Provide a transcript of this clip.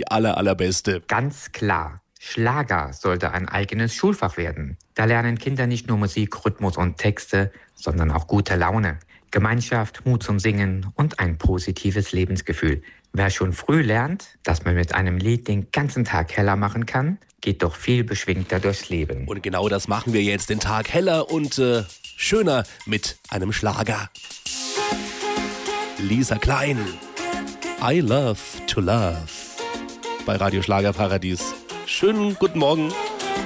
die allerbeste. Ganz klar. Schlager sollte ein eigenes Schulfach werden. Da lernen Kinder nicht nur Musik, Rhythmus und Texte, sondern auch gute Laune, Gemeinschaft, Mut zum Singen und ein positives Lebensgefühl. Wer schon früh lernt, dass man mit einem Lied den ganzen Tag heller machen kann, geht doch viel beschwingter durchs Leben. Und genau das machen wir jetzt, den Tag heller und schöner mit einem Schlager. Lisa Klein, I Love to Love, bei Radio Schlagerparadies. Schönen guten Morgen.